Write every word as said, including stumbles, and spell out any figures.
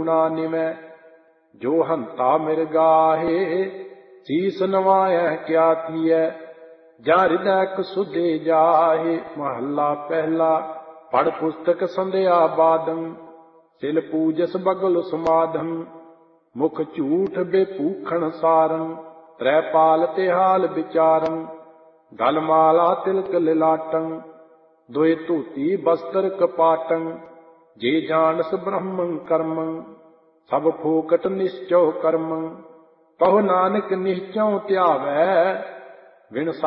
ਕੂਣਾ ਨਿਵੈ। ਜੋ ਹੰਤਾ ਮਿਰਗਾਹੇ ਸੀਸ ਨਵਾਇਐ ਕਿਆ ਥੀਐ। ਜਾਂ ਹਿਰਦੈ ਕਸੁਧੇ ਜਾਹੇ। ਮਹੱਲਾ ਪਹਿਲਾ। ਪੜ੍ਹ ਪੁਸਤਕ ਸੰਧਿਆ ਬਾਦੰ। ਸਿਲ ਪੂਜਸ ਬਗਲ ਸਮਾਧੰ। ਮੁਖ ਝੂਠ ਬੇਪੂਖਣ ਸਾਰੰ। ਤ੍ਰੈ ਪਾਲ ਤਿਹਾਲ ਵਿਚਾਰੰ। ਗਲ ਮਾਲਾ ਤਿਲਕ ਲਿਲਾਟੰ। ਦੋਇ ਧੋਤੀ ਬਸਤਰ ਕਪਾਟੰ। ਜੇ ਜਾਣਸ ਬ੍ਰਹਮੰ ਕਰਮੰ। ਸਭ ਫੋਕਟ ਨਿਸ਼ਚਉ ਕਰਮੰ। ਕਹੋ ਨਾਨਕ ਨਿਹਚਉ ਧਿਆਵੈ। ਵਿਣ